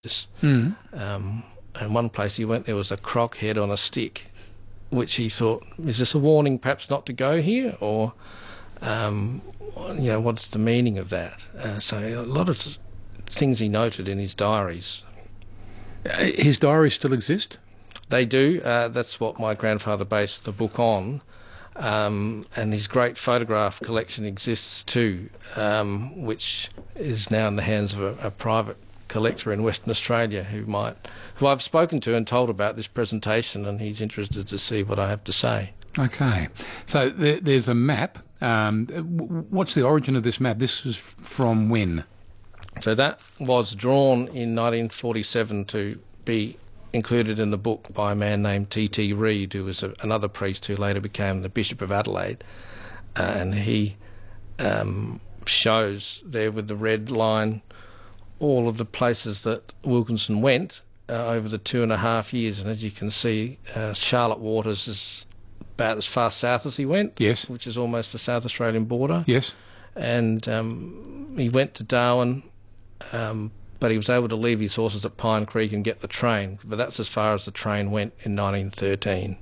And one place he went, there was a croc head on a stick, which he thought, is this a warning perhaps not to go here? Or, what's the meaning of that? So a lot of things he noted in his diaries. His diaries still exist? They do. That's what my grandfather based the book on. And his great photograph collection exists too, which is now in the hands of a private collector in Western Australia who I've spoken to and told about this presentation, and he's interested to see what I have to say. Okay. So there's a map. What's the origin of this map? This is from when? So that was drawn in 1947 to be included in the book by a man named T.T. Reid, who was another priest who later became the Bishop of Adelaide. And he shows there with the red line all of the places that Wilkinson went over the 2.5 years. And as you can see, Charlotte Waters is about as far south as he went, yes, which is almost the South Australian border. Yes. And he went to Darwin, but he was able to leave his horses at Pine Creek and get the train. But that's as far as the train went in 1913.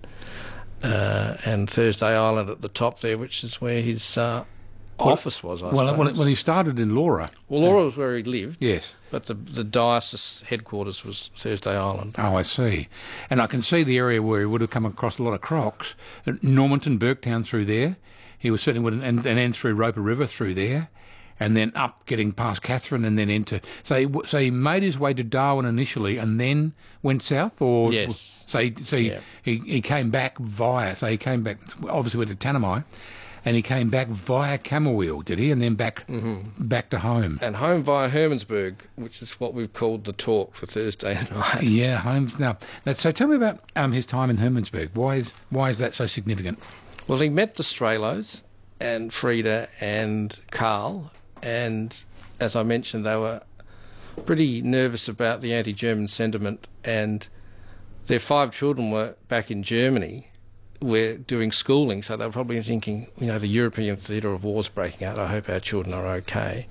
And Thursday Island at the top there, which is where his office was, I suppose. Well, he started in Laura. Well, Laura was where he lived. Yes. But the diocese headquarters was Thursday Island. Oh, I see. And I can see the area where he would have come across a lot of crocs. Normanton, Burketown through there. He was certainly would, and then through Roper River through there, and then up getting past Katherine and then into... So he made his way to Darwin initially and then went south? Or yes. He came back via... So he came back, obviously went to Tanami, and he came back via Camberwell, did he? And then back to home. And home via Hermannsburg, which is what we've called the talk for Thursday night. Yeah, home's now. So tell me about his time in Hermannsburg. Why is that so significant? Well, he met the Strelos and Frida and Carl, and as I mentioned, they were pretty nervous about the anti-German sentiment, and their 5 children were back in Germany. We're doing schooling, so they were probably thinking, the European theatre of war's breaking out. I hope our children are okay.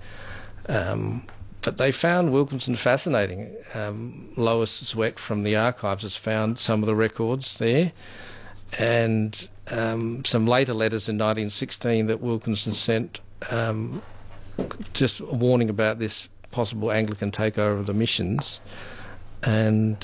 But they found Wilkinson fascinating. Lois Zweck from the archives has found some of the records there, and some later letters in 1916 that Wilkinson sent, just a warning about this possible Anglican takeover of the missions. And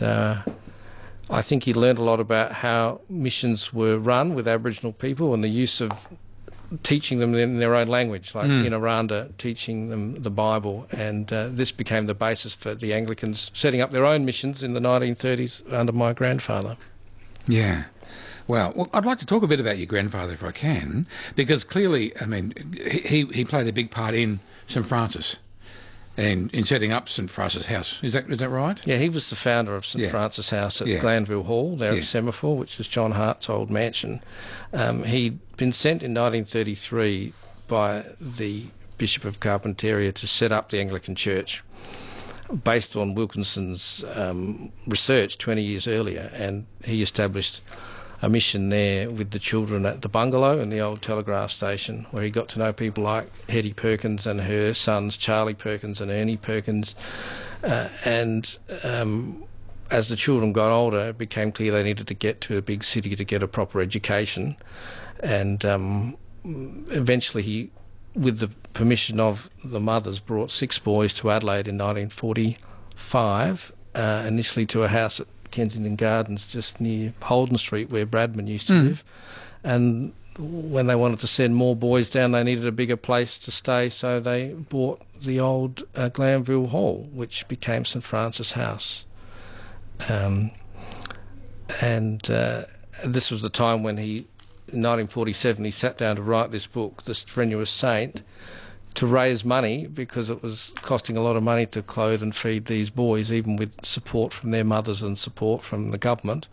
I think he learned a lot about how missions were run with Aboriginal people and the use of teaching them in their own language, like in Aranda, teaching them the Bible. And this became the basis for the Anglicans setting up their own missions in the 1930s under my grandfather. Yeah. Well, I'd like to talk a bit about your grandfather if I can, because clearly, he played a big part in St Francis and in setting up St Francis House. Is that right? Yeah, he was the founder of St Francis House at Glanville Hall, there at Semaphore, which is John Hart's old mansion. He'd been sent in 1933 by the Bishop of Carpentaria to set up the Anglican Church based on Wilkinson's research 20 years earlier, and he established a mission there with the children at the bungalow and the old telegraph station, where he got to know people like Hetty Perkins and her sons Charlie Perkins and Ernie Perkins. And as the children got older, it became clear they needed to get to a big city to get a proper education. And eventually he, with the permission of the mothers, brought 6 boys to Adelaide in 1945, initially to a house at Kensington Gardens, just near Holden Street, where Bradman used to live. And when they wanted to send more boys down, they needed a bigger place to stay, so they bought the old Glanville Hall, which became St Francis House. And this was the time when in 1947, he sat down to write this book, The Strenuous Saint, to raise money, because it was costing a lot of money to clothe and feed these boys, even with support from their mothers and support from the government.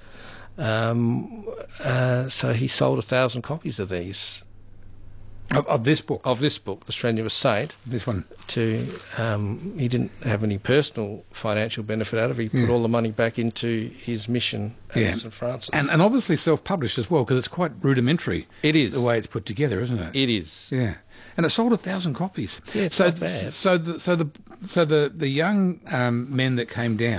So he sold 1,000 copies of these. Of this book? Of this book, The Strenuous Saint. This one? He didn't have any personal financial benefit out of it. He put all the money back into his mission at St Francis. And obviously self-published as well, because it's quite rudimentary. It is. The way it's put together, isn't it? It is. Yeah. And it sold 1,000 copies. Yeah, it's not bad. So the young men that came down,